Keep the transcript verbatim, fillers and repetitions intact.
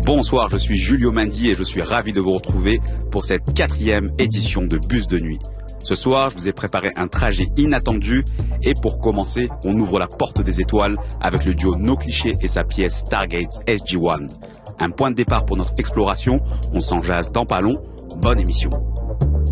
Bonsoir, je suis Julio Mandi et je suis ravi de vous retrouver pour cette quatrième édition de Bus de nuit. Ce soir, je vous ai préparé un trajet inattendu et pour commencer, on ouvre la porte des étoiles avec le duo No Cliché et sa pièce Stargate S G un. Un point de départ pour notre exploration, on s'en jase dans pas long. Bonne émission.